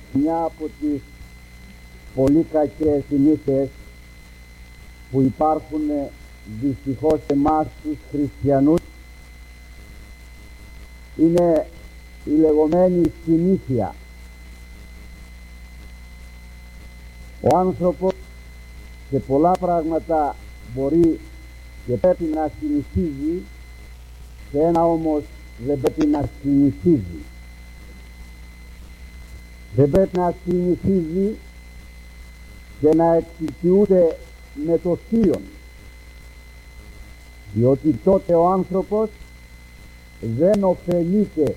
μια από τις πολύ κακές συνήθειες που υπάρχουν δυστυχώς εμάς τους χριστιανούς είναι η λεγόμενη συνήθεια. Ο άνθρωπος σε πολλά πράγματα μπορεί και πρέπει να συνηθίζει, σε ένα όμως δεν πρέπει να συνηθίζει. Δεν πρέπει να συνηθίζει και να εξοικειούται με το θείον, διότι τότε ο άνθρωπος δεν ωφελείται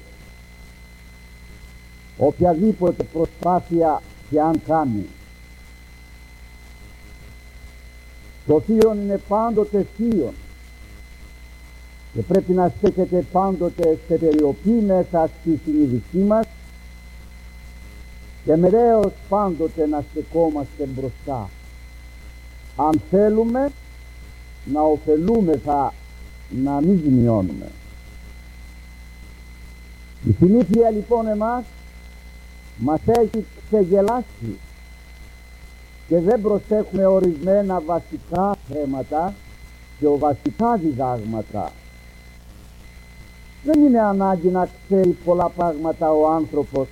οποιαδήποτε προσπάθεια και αν κάνει. Το θείον είναι πάντοτε θείον και πρέπει να στέκεται πάντοτε σε περιοπή μέσα στη συνείδησή μας και μερέως πάντοτε να στεκόμαστε μπροστά, αν θέλουμε να ωφελούμεθα, να μην ζημιώνουμε. Η συνήθεια λοιπόν εμάς μας έχει ξεγελάσει και δεν προσέχουμε ορισμένα βασικά θέματα και βασικά διδάγματα. Δεν είναι ανάγκη να ξέρει πολλά πράγματα ο άνθρωπος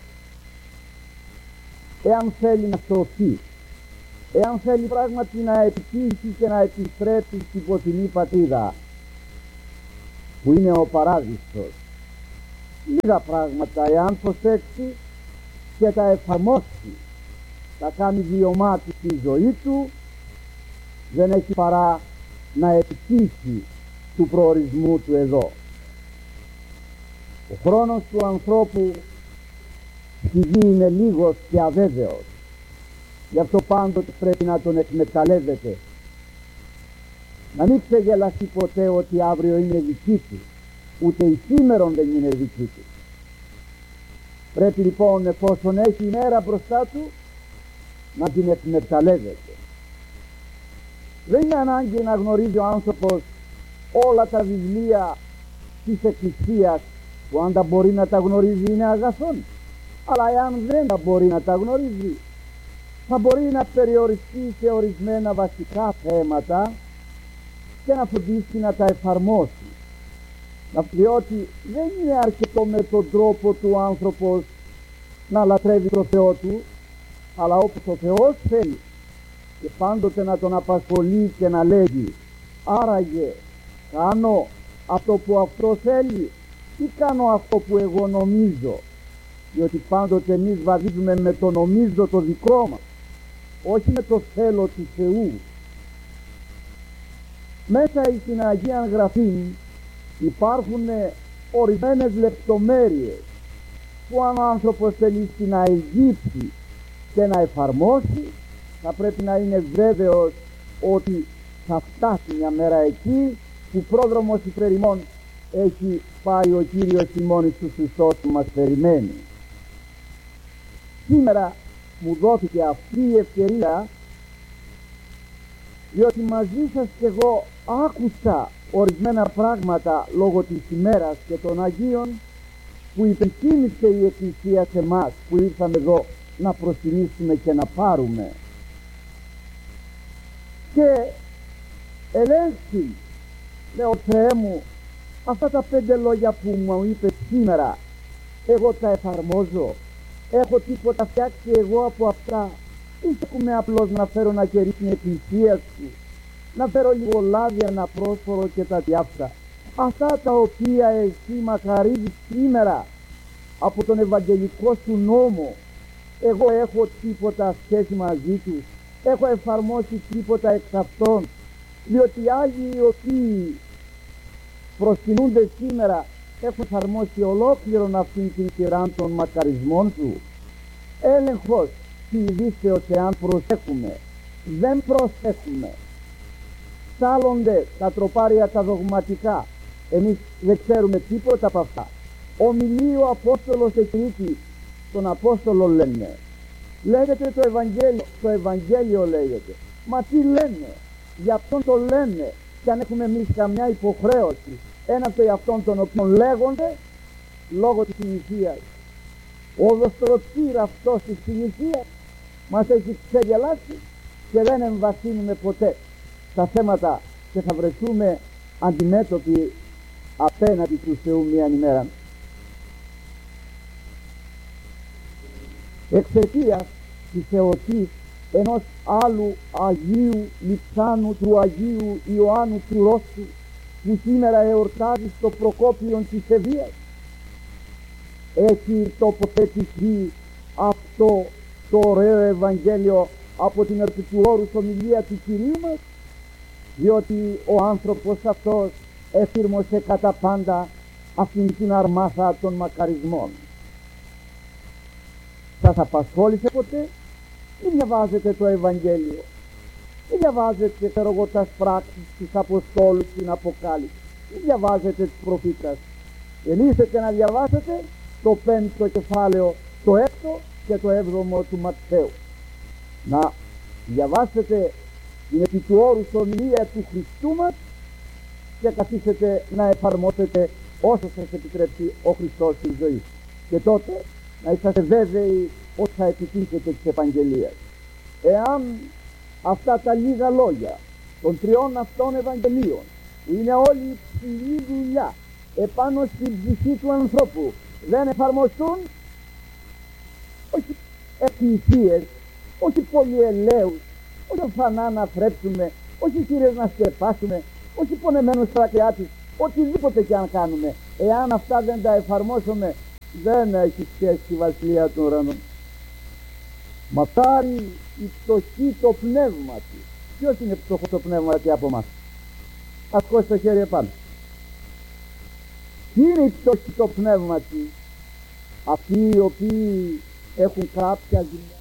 εάν θέλει να σωθεί, εάν θέλει πράγματι να επιτύχει και να επιστρέψει στην ποθηνή πατρίδα που είναι ο παράδεισος. Λίγα πράγματα εάν προσέξει και τα εφαρμόσει, θα κάνει βιωμάτι στη ζωή του, δεν έχει παρά να επιτύχει του προορισμού του εδώ. Ο χρόνος του ανθρώπου στη γη είναι λίγος και αβέβαιος, γι' αυτό πάντοτε πρέπει να τον εκμεταλλεύεται, να μην ξεγελαστεί ποτέ ότι αύριο είναι δική του, ούτε η σήμερον δεν είναι δική του. Πρέπει λοιπόν, εφόσον έχει ημέρα μπροστά του, να την εκμεταλλεύεται. Δεν είναι ανάγκη να γνωρίζει ο άνθρωπος όλα τα βιβλία της Εκκλησίας, που αν τα μπορεί να τα γνωρίζει είναι αγαθόν, αλλά εάν δεν τα μπορεί να τα γνωρίζει, θα μπορεί να περιοριστεί σε ορισμένα βασικά θέματα και να φροντίσει να τα εφαρμόσει, διότι δεν είναι αρκετό με τον τρόπο του άνθρωπος να λατρεύει τον Θεό του, αλλά όπως ο Θεός θέλει, και πάντοτε να τον απασχολεί και να λέγει άραγε κάνω αυτό που αυτό θέλει ή κάνω αυτό που εγώ νομίζω, διότι πάντοτε εμείς βαδίζουμε με το νομίζω το δικό μας, όχι με το θέλω του Θεού. Μέσα στην Αγία Γραφή υπάρχουν ορισμένες λεπτομέρειες που αν ο άνθρωπος θέλει να εγγύψει και να εφαρμόσει, θα πρέπει να είναι βέβαιος ότι θα φτάσει μια μέρα εκεί που πρόδρομος υπέρ ημών έχει πάει ο Κύριος ημών Ιησούς Χριστός που μας περιμένει. Σήμερα μου δόθηκε αυτή η ευκαιρία, διότι μαζί σας και εγώ άκουσα ορισμένα πράγματα λόγω της ημέρας και των Αγίων που υπενθύμισε η Εκκλησία σε εμάς που ήρθαμε εδώ να προσκυνήσουμε και να πάρουμε. Και ελέγχθη, λέω Θεέ μου, αυτά τα 5 λόγια που μου είπες σήμερα, εγώ τα εφαρμόζω, έχω τίποτα φτιάξει εγώ από αυτά, ή στέκουμε απλώς να φέρω να κερί την Εκκλησία σου, να φέρω λίγο λάδι, ένα πρόσφορο και τα διάφορα. Αυτά τα οποία εσύ μακαρίζεις σήμερα από τον Ευαγγελικό σου νόμο, εγώ έχω τίποτα σχέση μαζί τους, έχω εφαρμόσει τίποτα εξ αυτών, διότι άλλοι οι οποίοι προσκυνούνται σήμερα έχουν εφαρμόσει ολόκληρον αυτήν την σειρά των μακαρισμών του. Έλεγχος της ειδήσεως εάν προσέχουμε, δεν προσέχουμε. Στάλλονται τα τροπάρια τα δογματικά, εμείς δεν ξέρουμε τίποτα από αυτά. Ομιλεί ο Απόστολος Εκρήτη, τον Απόστολο λένε, λέγεται το Ευαγγέλιο λέγεται, μα τι λένε, για αυτόν το λένε, και αν έχουμε εμείς καμιά υποχρέωση έναντι αυτών των οποίων λέγονται λόγω της συνηθίας. Ο δοστρωτήρ αυτός της συνηθίας μας έχει ξεγελάσει και δεν εμβαθύνουμε ποτέ στα θέματα και θα βρεθούμε αντιμέτωποι απέναντι του Θεού μια ημέρα. Εξαιτίας της εορτής ενός άλλου Αγίου Λιψάνου, του Αγίου Ιωάννου του Ρώσου, που σήμερα εορτάζει στο Προκόπιον της Ευβοίας, έχει τοποθετηθεί αυτό το ωραίο Ευαγγέλιο από την επί του όρους ομιλία του Κυρίου μας, διότι ο άνθρωπος αυτός εφήρμοσε κατά πάντα αυτήν την αρμάθα των μακαρισμών. Σας απασχόλησε ποτέ? Μην διαβάζετε το Ευαγγέλιο, μην διαβάζετε τις πράξεις, τους Αποστόλους, την Αποκάλυψη, μην διαβάζετε τους προφήτες. Ελύσετε να διαβάσετε το 5ο κεφάλαιο, το 6ο και το 7ο του Ματθαίου. Να διαβάσετε την επί του όρους ομιλία του Χριστού μας και καθίσετε να εφαρμόσετε όσο σας επιτρέπει ο Χριστός στη ζωή. Και τότε να είσαστε βέβαιοι ότι θα επιτύχετε της Ευαγγελίας. Εάν αυτά τα λίγα λόγια των τριών αυτών Ευαγγελίων, που είναι όλη η ψηλή δουλειά επάνω στην ψυχή του ανθρώπου, δεν εφαρμοστούν, όχι εκκλησίες, όχι πολυελαίους, όχι οφανά να θρέψουμε, όχι θύρες να σκεπάσουμε, όχι πονεμένους στρατιάτες, οτιδήποτε και αν κάνουμε, εάν αυτά δεν τα εφαρμόσουμε, δεν έχει σχέση η βασιλεία των ουρανών. Μακάρι η πτωχή το πνεύμα του. Ποιος είναι πτωχό το πνεύμα από εμάς? Ας χώσει το χέρι επάνω. Ποιοι είναι οι πτωχοί το πνεύμα του? Αυτοί οι οποίοι έχουν κάποια ζημιά,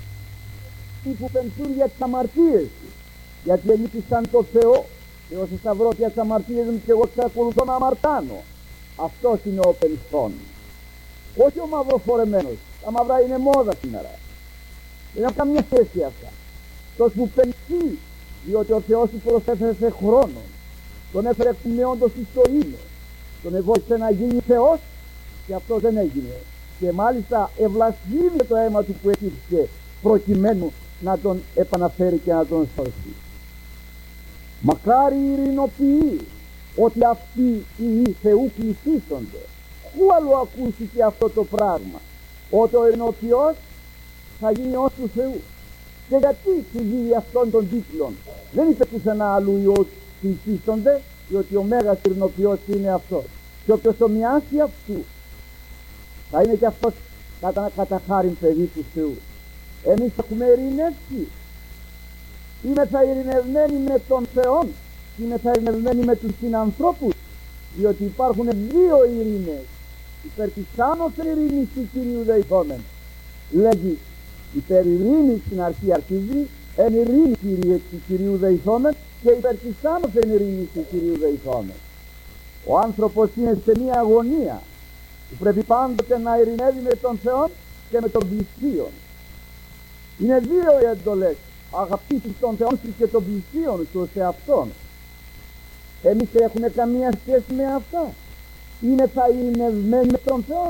οι που πενθούν για τις αμαρτίες τους, γιατί ελείπησαν το Θεό. Και ως σταυρό για τις αμαρτίες μου και εγώ εξακολουθώ να αμαρτάνω. Αυτός είναι ο πενθών, όχι ο μαυροφορεμένος. Τα μαυρά είναι μόδα σήμερα, δεν έχουν καμία θέση αυτά. Αυτός που πενθεί, διότι ο Θεός του προσέφερε χρόνο, τον έφερε κουμιόντος στο ήλιο, τον εβόησε να γίνει Θεός και αυτό δεν έγινε, και μάλιστα ευλασβήνει το αίμα του που έκυψε προκειμένου να τον επαναφέρει και να τον σώσει. Μακάρι οι ειρηνοποιοί, ότι αυτοί οι Θεού πλησίστονται. Πού αλλού ακούστηκε αυτό το πράγμα? Ότι ο ειρηνοποιός θα γίνει ως του Θεού. Και γιατί του δίδει αυτόν τον τίτλο? Δεν είπε πουθενά αλλού οι όσοι πλησίστονται, διότι ο μέγας ειρηνοποιός είναι αυτός. Και όποιος ομοιάσει αυτού θα είναι και αυτός κατά χάριν παιδί του Θεού. Εμείς έχουμε ειρηνεύσει. Είμεθα ειρηνευμένοι με τον Θεό, είμεθα ειρηνευμένοι με τους συνανθρώπους, διότι υπάρχουν δύο ειρήνες. Υπέρ της άνωθεν ειρήνης του Κυρίου δεηθόμεν. Λέγει υπέρ ειρήνης στην αρχή αρχίζει, εν ειρήνη του Κυρίου δεηθόμεν, και υπέρ της άνωθεν ειρήνης του Κυρίου δεηθόμεν. Ο άνθρωπος είναι σε μια αγωνία που πρέπει πάντοτε να ειρηνεύει με τον Θεό και με τον πλησίον. Είναι δύο οι εντολές: αγαπήσεις τον Θεό σου και τον πλησίον σου σε αυτόν. Εμείς έχουμε καμία σχέση με αυτά? Είναι θα ειρηνευμένοι με τον Θεό?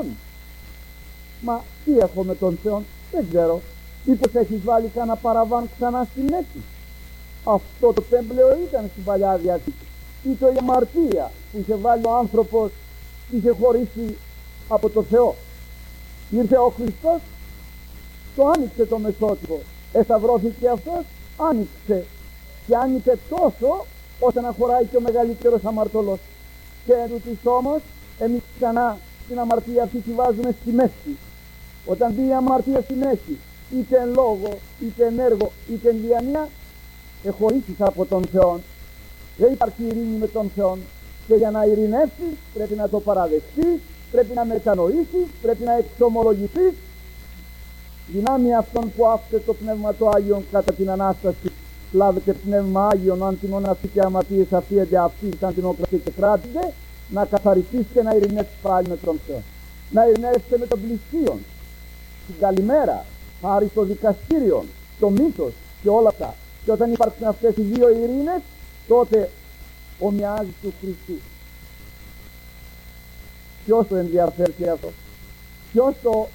Μα τι έχω με τον Θεό? Δεν ξέρω. Μήπως έχεις βάλει κανένα παραβάν ξανά στη μέση? Αυτό το τέμπλεο ήταν στην Παλιά Διαθήκη. Ήτο η αμαρτία που είχε βάλει ο άνθρωπος, είχε χωρίσει από το Θεό. Ήρθε ο Χριστός, το άνοιξε το μεσότυπο, εσταυρώθηκε αυτός, άνοιξε και άνοιξε τόσο ώστε να χωράει και ο μεγαλύτερος αμαρτωλός. Και εντούτοις όμως εμείς ξανά την αμαρτία αυτή τη βάζουμε στη μέση. Όταν μπει η αμαρτία στη μέση, είτε εν λόγο, είτε εν έργο, είτε εν διανοία, εχωρίσεις από τον Θεό. Δεν υπάρχει ειρήνη με τον Θεό. Και για να ειρηνεύσεις πρέπει να το παραδεχτείς, πρέπει να μετανοήσεις, πρέπει να εξομολογηθείς. Δυνάμει αυτόν που άφησε το Πνεύμα το Άγιον κατά την Ανάσταση, λάβετε Πνεύμα Άγιον, αν την όναση και αμαρτίες αφίεται αυτοί, σαν την όκραση και κράτητε, να καθαριστείς και να ειρηνεύσεις πάλι με τον Θεό. Να ειρηνεύσετε με τον πλησίον, την καλημέρα, χάρη στο δικαστήριο, το μύθος και όλα αυτά. Και όταν υπάρχουν αυτές οι δύο ειρήνες, τότε ομοιάζει του Χριστού. Ποιος το ενδιαφέρει αυτό? Ποιος το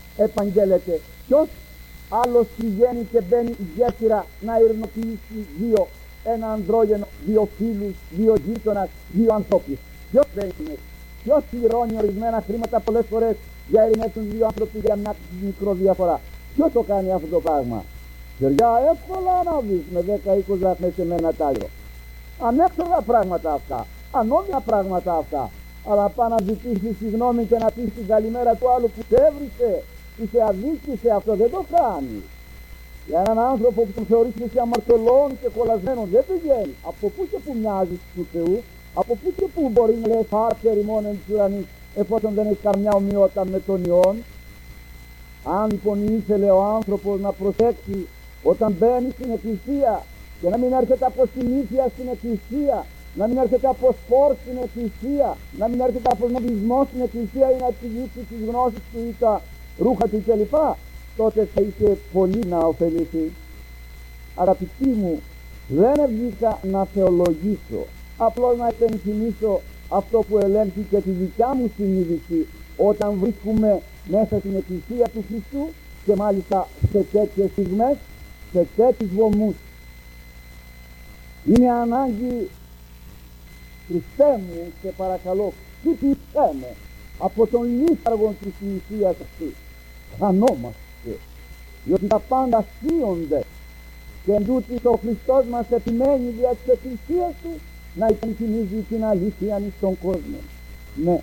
επαγγέλλεται. Ποιος άλλος πηγαίνει και μπαίνει γέφυρα να ειρηνοποιήσει δύο, ένα ανδρόγενο, δύο φίλους, δύο γείτονας, δύο ανθρώπους? Ποιος δεν είναι? Ποιος πληρώνει ορισμένα χρήματα πολλές φορές για ειρηνεύσουν δύο άνθρωποι για μια μικρό διαφορά? Ποιος το κάνει αυτό το πράγμα? Παιδιά, εύκολα να βρεις με 10-20 δραχμές σε ένα τάλιο. Ανέξοδα πράγματα αυτά, ανώμια πράγματα αυτά. Αλλά πάει να ζητήσει συγγνώμη και να πεις την καλημέρα του άλλου που σε έβρισε, που σε αδίκησε, αυτό δεν το κάνει. Για έναν άνθρωπο που τον θεωρείς σε αμαρτωλόν και κολλασμένο δεν πηγαίνει. Από πού και που μοιάζεις του Θεού, από πού και που μπορεί να λέει φάρσε ρημών εν της ουρανής, εφόσον δεν έχει καμιά ομοιότητα με τον Υιόν? Αν λοιπόν ήθελε ο άνθρωπος να προσέξει όταν μπαίνει στην εκκλησία και να μην έρχεται από συνήθεια στην εκκλησία, να μην έρχεται από σπορ στην εκκλησία, να μην έρχεται από νομισμό στην εκκλησία ή να εξηγήσει τις γνώσεις του ή τα ρούχα του κλπ, τότε θα είχε πολύ να ωφεληθεί. Αγαπητοί μου, δεν βγήκα να θεολογήσω, απλώς να υπενθυμίσω αυτό που ελέγχει και τη δικιά μου συνείδηση όταν βρίσκουμε μέσα στην εκκλησία του Χριστού και μάλιστα σε τέτοιες στιγμές, σε τέτοιους βωμούς. Είναι ανάγκη, Χριστέ μου, σε παρακαλώ, χτυπήσέ με από τον λίθαργο της θυσίας αυτή. Χανόμαστε, διότι τα πάντα σύονται και εντούτοις ο Χριστός μας επιμένει δια της εκκλησίας του να υπενθυμίζει την αλήθεια στον κόσμο. Ναι,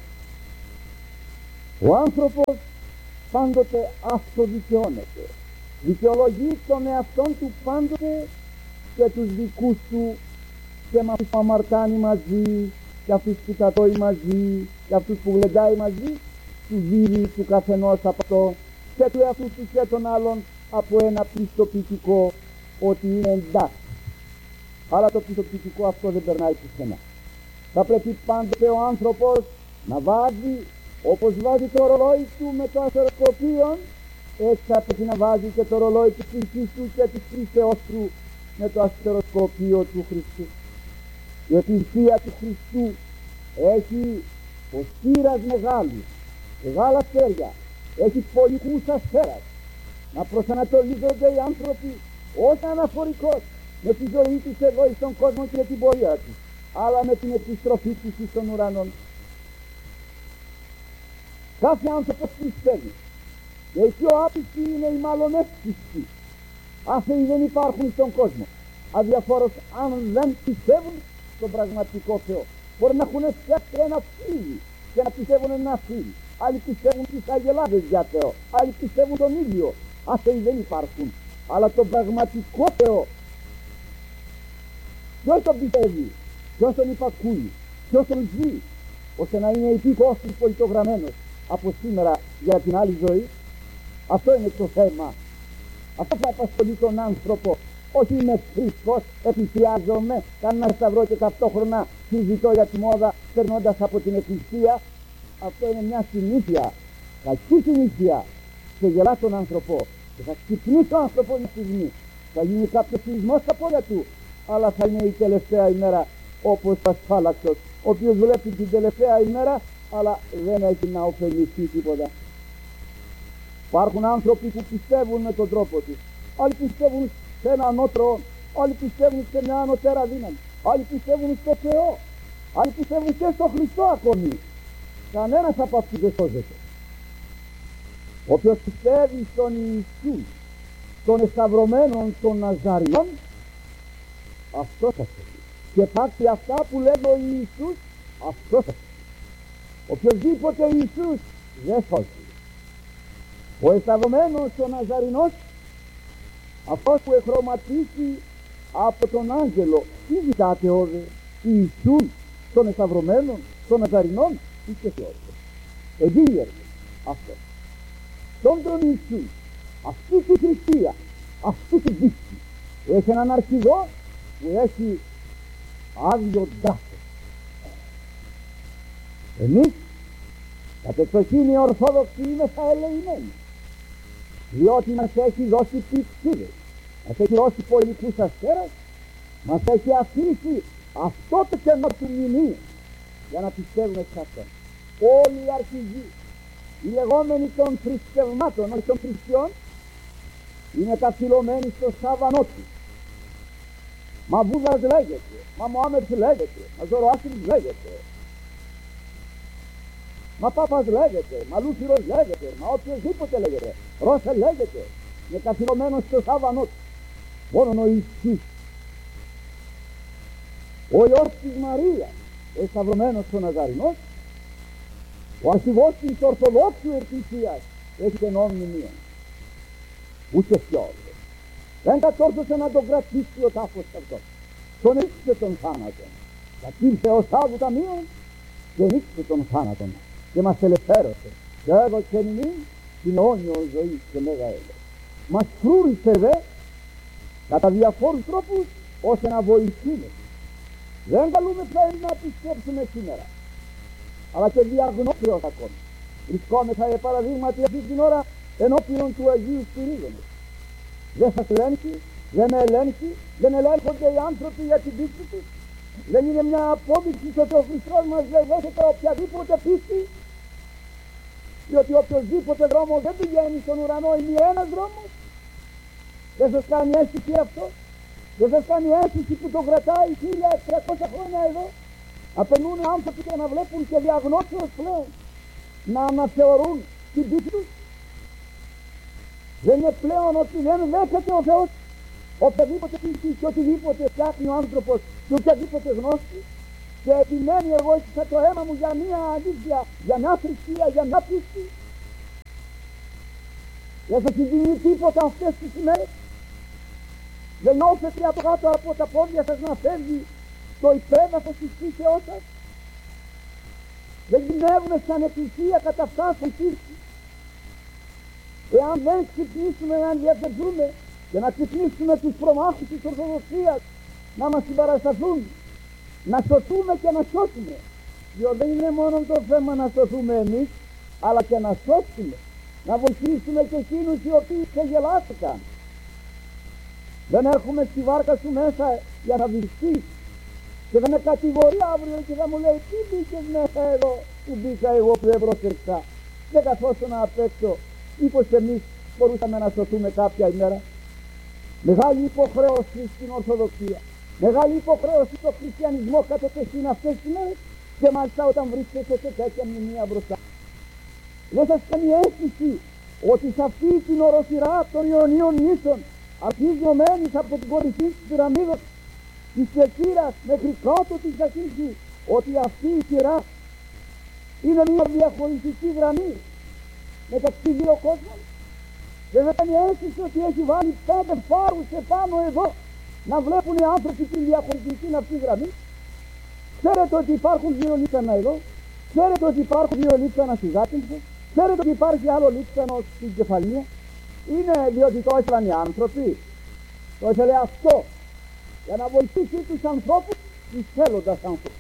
ο άνθρωπος πάντοτε αυτοδικαιώνεται, δικαιολογεί τον εαυτόν του πάντοτε και τους δικούς του, και με αυτούς που αμαρτάνει μαζί, και αυτούς που κατώει μαζί, και αυτούς που γλεντάει μαζί, του δίδει του καθενός από αυτό και του εαυτού του και των άλλων από ένα πιστοποιητικό ότι είναι εντάξει. Αλλά το πιστοποιητικό αυτό δεν περνάει πουθενά. Θα πρέπει πάντοτε ο άνθρωπος να βάζει, όπως βάζει το ρολόι του με το αστεροσκοπείο, έτσι θα πρέπει να βάζει και το ρολόι της ψυχής του και της κρίσεώς του με το αστεροσκοπείο του Χριστού. Η εκκλησία του Χριστού έχει οστήρας μεγάλους, μεγάλα αστέρια, έχει πολικούς αστέρας, να προσανατολίζονται οι άνθρωποι όχι αναφορικώς με τη ζωή τους εδώ στον κόσμο και την πορεία τους, αλλά με την επιστροφή τους στον ουρανό. Κάθε άνθρωπος πιστεύει, και οι πιο άπιστοι είναι οι μάλλον εύπιστοι. Άθεοι δεν υπάρχουν στον κόσμο, αδιαφόρος αν δεν πιστεύουν στον πραγματικό Θεό. Μπορεί να έχουν φτιάξει ένα φίλι και να πιστεύουν ένα φίλι. Άλλοι πιστεύουν τις αγελάδες για Θεό, άλλοι πιστεύουν τον ίδιο. Άθεοι δεν υπάρχουν, αλλά τον πραγματικό Θεό ποιος τον πιστεύει, ποιος τον υπακούει, ποιος τον ζει, ώστε να είναι υπήκοος του πολιτογραμμένος από σήμερα για την άλλη ζωή? Αυτό είναι το θέμα. Αυτό θα απασχολεί τον άνθρωπο. Όχι είμαι Χριστός, επιθυάζομαι, κάνω ένα σταυρό και ταυτόχρονα συζητώ για τη μόδα περνώντας από την εκκλησία. Αυτό είναι μια συνήθεια, κακή συνήθεια, και γελά τον άνθρωπο και θα ξυπνήσει τον άνθρωπο μια στιγμή. Θα γίνει κάποιος σεισμός στα πόδια του, αλλά θα είναι η τελευταία ημέρα όπως ο ασφάλακτος, ο οποίος βλέπει την τελευταία ημέρα αλλά δεν έχει να ωφεληθεί τίποτα. Υπάρχουν άνθρωποι που πιστεύουν με τον τρόπο τους, άλλοι πιστεύουν σε ένα ανώτερο, άλλοι πιστεύουν σε μια ανωτέρα δύναμη, άλλοι πιστεύουν στο Θεό, άλλοι πιστεύουν και στο Χριστό ακόμη. Κανένας από αυτούς δεν σώζεται. Όποιος πιστεύει στον Ιησού, των εσταυρωμένων των Ναζαρινών, αυτός θα σωθεί. Και πάθει αυτά που λέει ο Ιησούς, αυτός θα σωθεί. Οποιοσδήποτε Ιησούς δεν σώζει. Ο εσταυρωμένος ο Ναζαρινός, αυτός που εχρωματίσει από τον άγγελο, τι ζητάτε όδε, Ιησούν των εσταυρωμένων των Ναζαρινών ή και Θεός. Εγγύεται αυτός. Τον Ιησούν, αυτή τη θρησκεία, αυτή τη δίκη, έχει έναν αρχηγό που έχει άδειο τάφο. Εμείς κατ' εξοχήν οι Ορθόδοξοι είμαστε ελεημένοι, διότι μας έχει δώσει πηξίδες, μας έχει δώσει πολικούς αστέρας, μας έχει αφήσει αυτό το κενό του μνημείου για να πιστεύουμε σε αυτόν. Όλοι οι αρχηγοί, οι λεγόμενοι των θρησκευμάτων, όχι των χριστιών, είναι καθυλωμένοι στο σάβανό του. Μα Βούδας λέγεται, μα Μωάμετ λέγεται, μα Ζωροάστρης λέγεται, μα Πάπας λέγεται, μα Λούθυρος λέγεται, μα οποιοσδήποτε λέγεται, Ρώσα λέγεται, είναι καθυλωμένος στο σάβανό του. Μόνον ο Ιησούς, ο Υιός της Μαρίας, ο εσταυρωμένος ο Ναζαρηνός, ο αρχηγός της Ορθοδόξου Εκκλησίας, έχει και νόμιμη. Ούτε πιο. Δεν κατόρθωσε να τον κρατήσει ο τάφος αυτός. Τον ρίξε τον θάνατον. Κατήρθε ως άδου ταμείων και ρίξε τον θάνατον και μας ελευθέρωσε. Και έδωκε εμείς την αιώνιο ζωή και μέγα έλεος. Μας φρούρισε δε κατά διαφόρους τρόπους ώστε να βοηθούμε. Δεν καλούμε πλέον να πιστέψουμε σήμερα, αλλά και διαγνώσεως ακόμη. Βρισκόμεθα παραδείγματι αυτή την ώρα ενώπιον του Αγίου Σπυρίδωνος. Δεν σας ελέγχει, δεν με ελέγχει, δεν ελέγχονται οι άνθρωποι για την πίστη τους. Δεν είναι μια απόδειξη ότι ο Χριστός μας δεν δέχεται οποιαδήποτε πίστη, διότι οποιοδήποτε δρόμος δεν πηγαίνει στον ουρανό, είναι ένας δρόμος. Δεν σας κάνει αίσθηση αυτό? Δεν σας κάνει αίσθηση που τον κρατάει 1300 χρόνια εδώ? Απενούν άνθρωποι και να βλέπουν και διαγνώσεως πλέον να αναθεωρούν την πίστη τους. Δεν είναι πλέον ότι δεν δέχεται ο Θεός οποιαδήποτε πίστη και οτιδήποτε φτιάχνει ο άνθρωπος και οποιαδήποτε γνώση, και επιμένει εγώ έστεισα το αίμα μου για μια αλήθεια, για μια θρησκεία, για μια πίστη. Δεν θα συμβεί τίποτα αυτές τις ημέρες? Δεν νιώθετε από κάτω από τα πόδια σας να φεύγει το υπέδαφος της πίστεώς σας? Δεν κινδυνεύουμε σαν εκκλησία κατά φτάσεων πίστη? Εάν δεν ξυπνήσουμε να ενδιαφερθούμε και να ξυπνήσουμε τους προμάχους της Ορθοδοξίας να μας συμπαρασταθούν, να σωθούμε και να σώσουμε, διότι δεν είναι μόνο το θέμα να σωθούμε εμείς, αλλά και να σώσουμε, να βοηθήσουμε και εκείνους οι οποίοι ξεγελάστηκαν. Δεν έρχομαι στη βάρκα σου μέσα για να βυθείς και δεν με κατηγορεί αύριο και θα μου λέει τι μπήκες μέσα εδώ? Που μπήκα εγώ που δεν πρόσεξα, δεν καθόσω να απ' έξω. Μήπως εμείς μπορούσαμε να σωθούμε κάποια ημέρα? Μεγάλη υποχρέωση στην Ορθοδοξία, μεγάλη υποχρέωση στο χριστιανισμό κατετεθεί αυτές τις μέρες, και μάλιστα όταν βρίσκεται σε τέτοια μνημεία μπροστά. Δεν σας κάνει αίσθηση ότι σε αυτή την οροσειρά των Ιωνίων νήσων, αρχιζωμένης από την κορυφή της πυραμίδας της Κεσύρας μέχρι κάτω της Δαχύσης, ότι αυτή η σειρά είναι μια διαχωριστική γραμμή μεταξύ δύο κόσμων? Δεν θα κάνει αίσθηση ότι έχει βάλει 5 φάρους επάνω εδώ να βλέπουν οι άνθρωποι την διαχωριστική αυτή γραμμή? Ξέρετε ότι υπάρχουν 2 λίξανα εδώ? Ξέρετε ότι υπάρχουν 2 λίξανα στη Ζάπινθο? Ξέρετε ότι υπάρχει άλλο λίξανο στην Κεφαλία? Είναι διότι το ήθελαν οι άνθρωποι? Το ήθελε αυτό για να βοηθήσει τους ανθρώπους, τους θέλοντας ανθρώπους.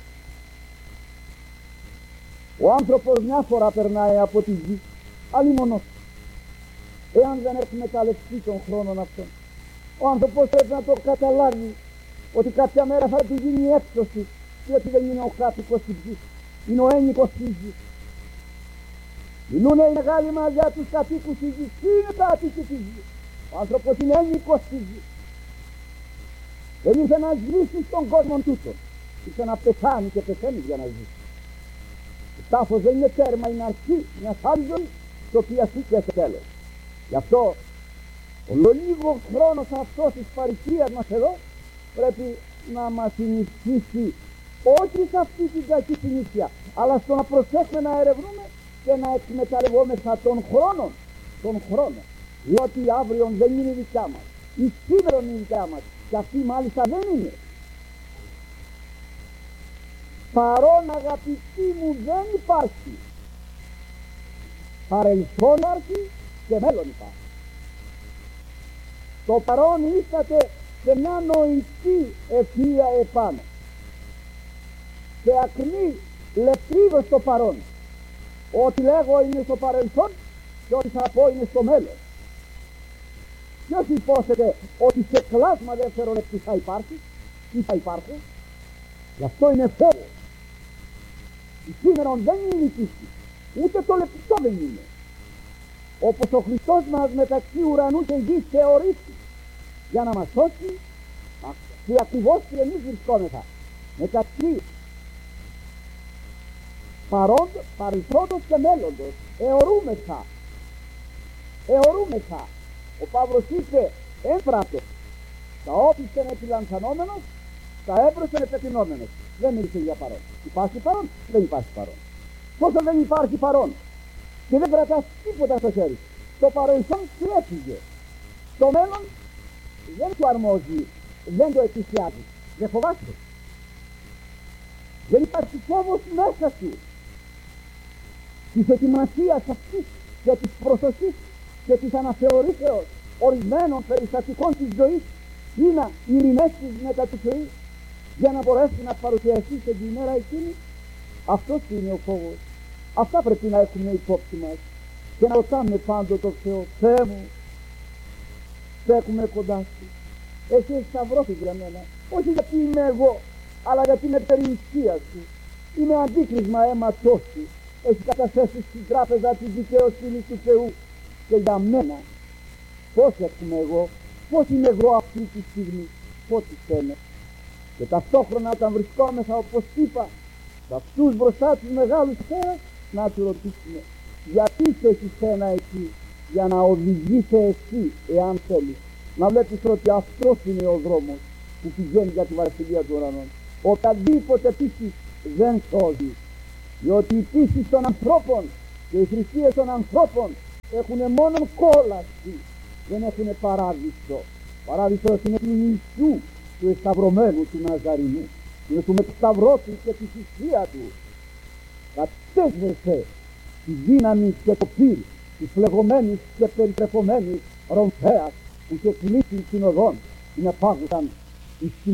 Ο άνθρωπος μια φορά περνάει από τη γη, άλλη μονός. Εάν δεν έχει μεταλλευτεί τον χρόνων αυτόν, ο άνθρωπος πρέπει να το καταλάβει ότι κάποια μέρα θα του γίνει έξωση, διότι δεν είναι ο κάτοικος της γης, είναι ο ένικος της γης. Μιλούνε οι μεγάλοι μας για τους κατοίκους της γης. Τι είναι κάτοικοι της γης? Ο άνθρωπος είναι ένικος της γης. Δεν ήρθε να ζήσει στον κόσμο τούτο, ήρθε να πεθάνει και πεθαίνει για να ζήσει. Ο τάφος δεν είναι τέρμα, είναι αρχή μιας άλλης ζωής, το οποία σήκε σε τέλος. Γι' αυτό ο λίγο χρόνος αυτός της παροικίας μας εδώ πρέπει να μας συνηθίσει όχι σε αυτή την κακή συνήθεια, αλλά στο να προσέχουμε να ερευνούμε και να εκμεταλλευόμεθα τον χρόνο, διότι αύριο δεν είναι δικιά μας, η σήμερα είναι δικιά μας, και αυτή μάλιστα δεν είναι. Παρόν, αγαπητοί μου, δεν υπάρχει. Παρελθόν υπάρχει και μέλλον υπάρχει. Το παρόν ίσταται σε μια νοητή ευθεία επάνω και ακμή λεπτρίδος στο παρόν. Ό,τι λέγω είναι στο παρελθόν και ό,τι θα πω είναι στο μέλλον. Ποιος υπόσχεται ότι σε κλάσμα δευτερολεπτή θα υπάρχει? Τι θα υπάρχει? Γι' αυτό είναι φόβο. Η σήμερα δεν είναι η πίστη. Ούτε το λεπτό δεν είναι. Όπως ο Χριστός μας μεταξύ ουρανού και γης θεωρήσει για να μας σώσει, και ακριβώς και εμείς βρισκόμεθα μεταξύ παρελθόντος και μέλλοντος. Εωρούμεθα. Ο Παύλος είπε έμπρατε, τα όπισθεν επιλανθανόμενος, τα έμπροσθεν επετεινόμενος. Δεν μίλησε για παρόν. Υπάρχει παρόν, δεν υπάρχει παρόν. Πόσο δεν υπάρχει παρόν και δεν κρατάς τίποτα στο χέρι, το παρελθόν σου έφυγε. Το μέλλον δεν του αρμόζει, δεν το εκκλησιάζει. Δεν φοβάσαι. Δεν υπάρχει φόβος μέσα σου της ετοιμασίας αυτής και της προσοχής και της αναθεωρήσεως ορισμένων περιστατικών της ζωής ή να ειρηνεύσεις μετά τη ζωή για να μπορέσει να παρουσιαστεί σε την ημέρα εκείνη. Αυτός είναι ο φόβος. Αυτά πρέπει να έχουμε υπόψη μας και να ρωτάμε πάντοτε τον Θεό, Θεέ μου, στέκουμε κοντά σου, εσύ έχεις σταυρώθει για μένα, όχι γιατί είμαι εγώ, αλλά γιατί είμαι περιουσία σου, είμαι αντίκρισμα αίματός σου, έχει καταθέσει στην τράπεζα της δικαιοσύνης του Θεού και για μένα πώς έχουμε εγώ, πώς είμαι εγώ αυτή τη στιγμή, πώς είμαι. Και ταυτόχρονα όταν βρισκόμεθα, όπως είπα, σε αυτούς μπροστά τους μεγάλους πέρας, να του ρωτήσουμε γιατί σε έχει σένα εκεί, για να οδηγήσει εσύ, εάν θέλεις, να βλέπεις ότι αυτός είναι ο δρόμος που πηγαίνει για τη Βασιλεία του Ουρανών. Οτιδήποτε πίστη δεν σώζει, διότι οι πίστης των ανθρώπων και οι θρησκείες των ανθρώπων έχουν μόνο κόλαση, δεν έχουν παράδεισο. Παράδεισος είναι του Ιησού, του εσταυρωμένου του Ναζαρινού, είναι του μετσταυρώτη και τη θυσία του. Κατέσβησε τη δύναμη και το πυρ της φλεγωμένης και περιτρεφωμένης ρομφέας που είχε κλείσει την οδόν, την επάγουσαν εις την